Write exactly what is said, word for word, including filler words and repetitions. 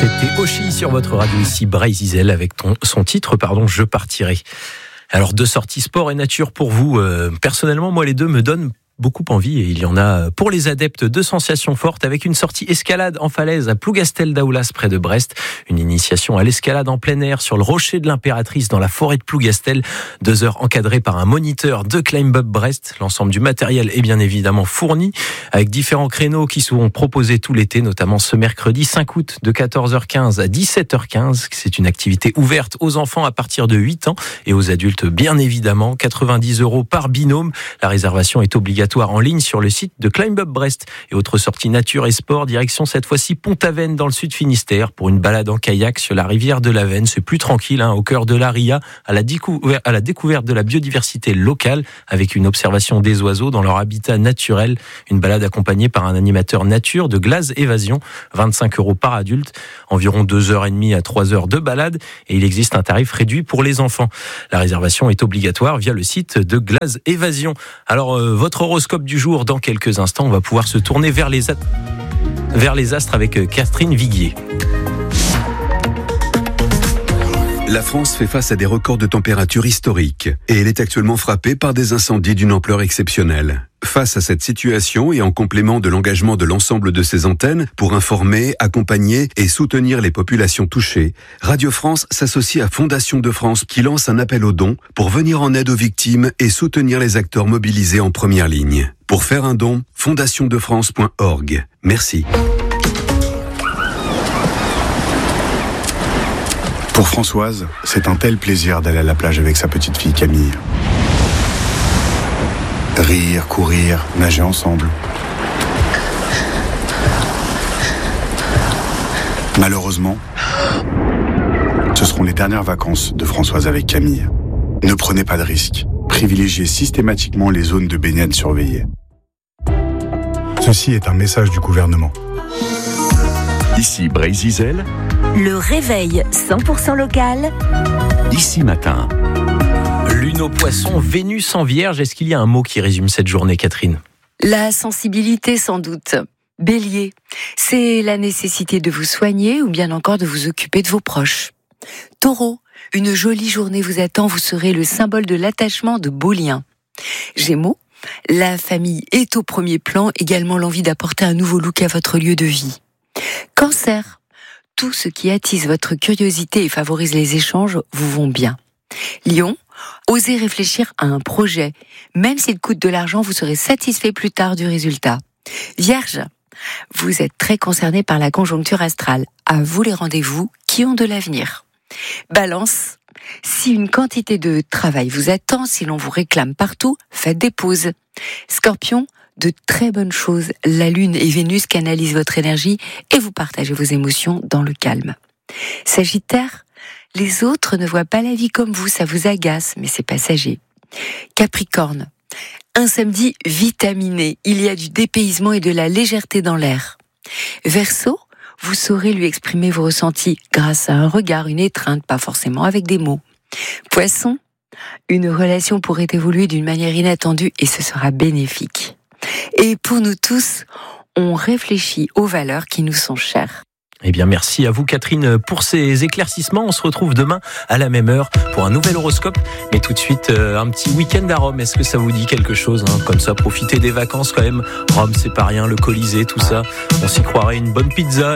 C'était Oshi sur votre radio ici, Bray Zizel, avec ton, son titre, pardon, Je partirai. Alors, deux sorties sport et nature pour vous. Euh, personnellement, moi, les deux me donnent beaucoup envie, et il y en a pour les adeptes de sensations fortes, avec une sortie escalade en falaise à Plougastel d'Aoulas près de Brest, une initiation à l'escalade en plein air sur le rocher de l'Impératrice dans la forêt de Plougastel, deux heures encadrées par un moniteur de Climb Up Brest. L'ensemble du matériel est bien évidemment fourni, avec différents créneaux qui seront proposés tout l'été, notamment ce mercredi cinq août de quatorze heures quinze à dix-sept heures quinze. C'est une activité ouverte aux enfants à partir de huit ans et aux adultes bien évidemment, quatre-vingt-dix euros par binôme. La réservation est obligatoire en ligne sur le site de Climb Up Brest. Et autre sortie nature et sport, direction cette fois-ci Pont-Aven dans le sud Finistère pour une balade en kayak sur la rivière de l'Avenne. C'est plus tranquille, hein, au cœur de l'Aria, à la, découver- à la découverte de la biodiversité locale, avec une observation des oiseaux dans leur habitat naturel. Une balade accompagnée par un animateur nature de Glace Évasion, vingt-cinq euros par adulte, environ deux heures trente à trois heures de balade, et il existe un tarif réduit pour les enfants. La réservation est obligatoire via le site de Glace Évasion. Alors, euh, votre horoscope du jour, dans quelques instants, on va pouvoir se tourner vers les, a- vers les astres avec Catherine Viguier. La France fait face à des records de température historiques et elle est actuellement frappée par des incendies d'une ampleur exceptionnelle. Face à cette situation et en complément de l'engagement de l'ensemble de ses antennes pour informer, accompagner et soutenir les populations touchées, Radio France s'associe à Fondation de France qui lance un appel aux dons pour venir en aide aux victimes et soutenir les acteurs mobilisés en première ligne. Pour faire un don, fondation de france point org. Merci. Pour Françoise, c'est un tel plaisir d'aller à la plage avec sa petite fille Camille. Rire, courir, nager ensemble. Malheureusement, ce seront les dernières vacances de Françoise avec Camille. Ne prenez pas de risques. Privilégiez systématiquement les zones de baignade surveillées. Ceci est un message du gouvernement. Ici Bray Zizel, Le réveil cent pour cent local. ici matin. Lune au poisson, Vénus en vierge. Est-ce qu'il y a un mot qui résume cette journée, Catherine ? La sensibilité, sans doute. Bélier, c'est la nécessité de vous soigner ou bien encore de vous occuper de vos proches. Taureau, une jolie journée vous attend, vous serez le symbole de l'attachement de beaux liens. Gémeaux, la famille est au premier plan, également l'envie d'apporter un nouveau look à votre lieu de vie. Cancer, tout ce qui attise votre curiosité et favorise les échanges vous vont bien. Lion, osez réfléchir à un projet. Même s'il coûte de l'argent, vous serez satisfait plus tard du résultat. Vierge, vous êtes très concerné par la conjoncture astrale. À vous les rendez-vous qui ont de l'avenir. Balance, si une quantité de travail vous attend, si l'on vous réclame partout, faites des pauses. Scorpion, de très bonnes choses. La Lune et Vénus canalisent votre énergie et vous partagez vos émotions dans le calme. Sagittaire, les autres ne voient pas la vie comme vous, ça vous agace, mais c'est passager. Capricorne, un samedi vitaminé, il y a du dépaysement et de la légèreté dans l'air. Verseau, vous saurez lui exprimer vos ressentis grâce à un regard, une étreinte, pas forcément avec des mots. Poisson, une relation pourrait évoluer d'une manière inattendue et ce sera bénéfique. Et pour nous tous, on réfléchit aux valeurs qui nous sont chères. Eh bien, merci à vous, Catherine, pour ces éclaircissements. On se retrouve demain à la même heure pour un nouvel horoscope. Mais tout de suite, euh, un petit week-end à Rome. Est-ce que ça vous dit quelque chose, hein ? Comme ça, profitez des vacances quand même. Rome, c'est pas rien, le Colisée, tout ça. On s'y croirait, une bonne pizza.